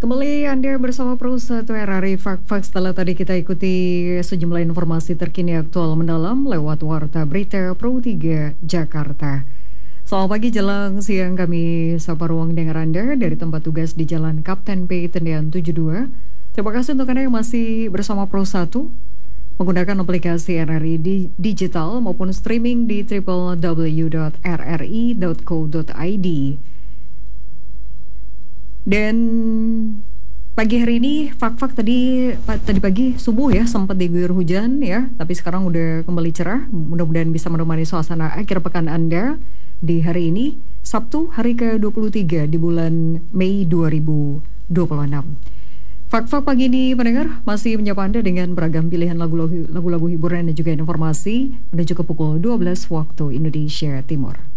Kembali Anda bersama Pro 1 RRI Fak setelah tadi kita ikuti sejumlah informasi terkini aktual mendalam lewat Warta Berita Pro 3 Jakarta. Selamat pagi jelang siang kami sapa ruang dengar Anda dari tempat tugas di Jalan Kapten P Tendian 72. Terima kasih untuk Anda yang masih bersama Pro 1 menggunakan aplikasi RRI digital maupun streaming di www.rri.co.id. Dan pagi hari ini fak tadi pagi subuh ya sempat diguyur hujan ya, tapi sekarang udah kembali cerah. Mudah-mudahan bisa menemani suasana akhir pekan Anda di hari ini, Sabtu hari ke-23 di bulan Mei 2026. Fak pagi ini pendengar masih menyapa Anda dengan beragam pilihan lagu-lagu hiburan dan juga informasi menuju ke pukul 12 waktu Indonesia Timur.